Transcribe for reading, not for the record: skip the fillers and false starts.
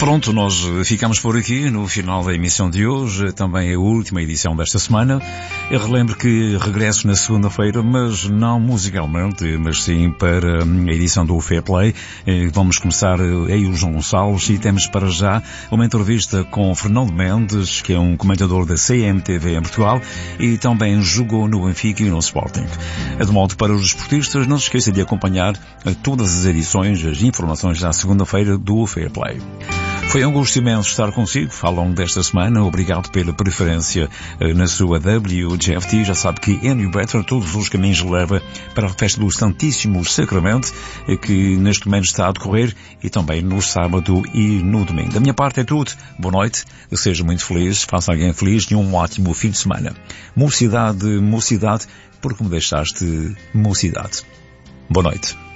Pronto, nós ficamos por aqui no final da emissão de hoje, também a última edição desta semana. Eu relembro que regresso na segunda-feira, mas não musicalmente, mas sim para a edição do Fair Play. Vamos começar eu e o João Gonçalves e temos para já uma entrevista com Fernando Mendes, que é um comentador da CMTV em Portugal e também jogou no Benfica e no Sporting. De modo para os desportistas, não se esqueça de acompanhar todas as edições, as informações da segunda-feira do Fair Play. Foi um gosto imenso estar consigo ao longo desta semana. Obrigado pela preferência na sua WGFT. Já sabe que em New Better todos os caminhos leva para a festa do Santíssimo Sacramento, que neste momento está a decorrer, e também no sábado e no domingo. Da minha parte é tudo. Boa noite, seja muito feliz, faça alguém feliz e um ótimo fim de semana. Mocidade, mocidade, porque me deixaste mocidade. Boa noite.